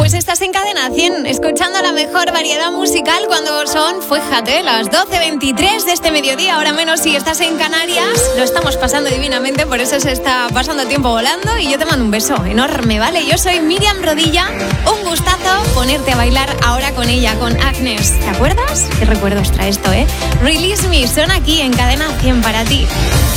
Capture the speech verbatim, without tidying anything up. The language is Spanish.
Pues estás en Cadena cien, escuchando la mejor variedad musical cuando son, fíjate, las doce veintitrés de este mediodía, ahora menos si estás en Canarias. Lo estamos pasando divinamente, por eso se está pasando tiempo volando y yo te mando un beso enorme, ¿vale? Yo soy Miriam Rodilla, un gustazo ponerte a bailar ahora con ella, con Agnes. ¿Te acuerdas? ¿Qué recuerdos trae esto, eh? Release Me, son aquí en Cadena cien para ti.